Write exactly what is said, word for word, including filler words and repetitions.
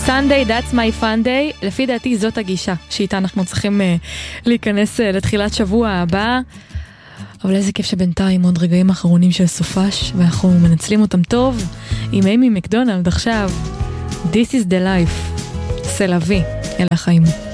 Sunday, that's my fun day. לפי דעתי זאת הגישה שאיתה אנחנו צריכים uh, להיכנס uh, לתחילת שבוע הבא. אבל איזה כיף שבינתיים עוד רגעים אחרונים של סופש, ואנחנו מנצלים אותם טוב עם אימי מקדונלד עכשיו. This is the life. סלווי, אל החיים.